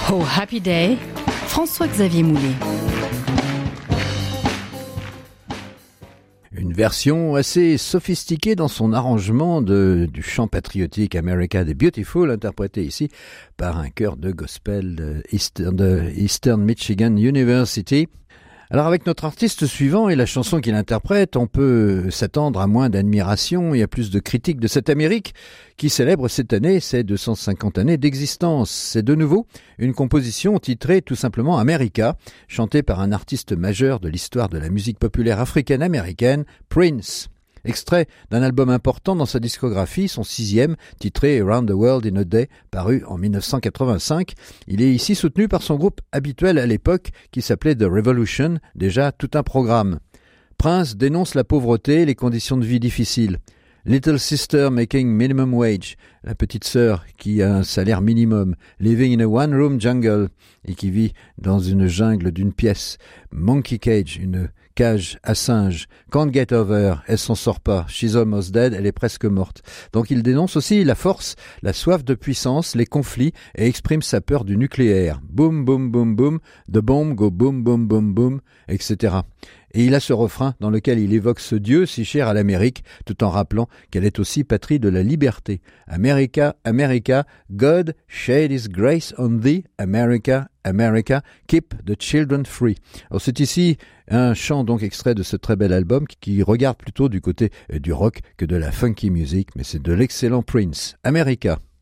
Oh Happy Day, François-Xavier Moulet. Une version assez sophistiquée dans son arrangement du chant patriotique America the Beautiful, interprété ici par un chœur de gospel de Eastern Michigan University. Alors avec notre artiste suivant et la chanson qu'il interprète, on peut s'attendre à moins d'admiration et à plus de critiques de cette Amérique qui célèbre cette année ses 250 années d'existence. C'est de nouveau une composition titrée tout simplement America, chantée par un artiste majeur de l'histoire de la musique populaire africaine-américaine, Prince. Extrait d'un album important dans sa discographie, son 6e, titré Around the World in a Day, paru en 1985. Il est ici soutenu par son groupe habituel à l'époque, qui s'appelait The Revolution, déjà tout un programme. Prince dénonce la pauvreté et les conditions de vie difficiles. Little Sister Making Minimum Wage, la petite sœur qui a un salaire minimum, Living in a One-Room Jungle, et qui vit dans une jungle d'une pièce. Monkey Cage, une cage à singes. Can't Get Over, elle s'en sort pas. She's Almost Dead, elle est presque morte. Donc il dénonce aussi la force, la soif de puissance, les conflits, et exprime sa peur du nucléaire. Boom, boom, boom, boom, the bomb go boom, boom, boom, boom, etc. Et il a ce refrain dans lequel il évoque ce Dieu si cher à l'Amérique, tout en rappelant qu'elle est aussi patrie de la liberté. America, America, God shed his grace on thee, America, America, keep the children free. Alors c'est ici un chant donc extrait de ce très bel album qui regarde plutôt du côté du rock que de la funky music, mais c'est de l'excellent Prince. America.